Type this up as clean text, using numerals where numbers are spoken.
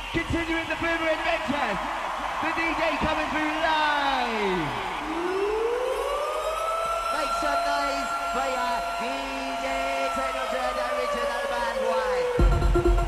Continuing the Boomer Adventures. The DJ coming through live. Make some noise for